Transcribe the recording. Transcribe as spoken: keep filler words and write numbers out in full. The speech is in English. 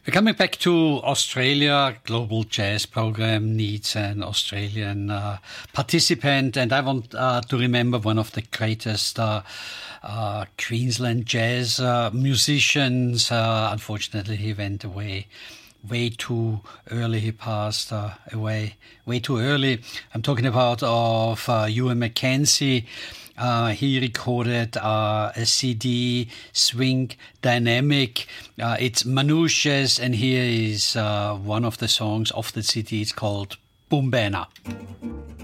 We're coming back to Australia. Global Jazz Program needs an Australian uh, participant, and I want uh, to remember one of the greatest uh, uh, Queensland jazz uh, musicians. Uh, unfortunately, he went away way too early. He passed uh, away way too early. I'm talking about of uh, Ewan McKenzie. Uh, he recorded uh, a C D, Swing Dynamic. Uh, it's Manouches, and here is uh, one of the songs of the C D. It's called Boom Banner.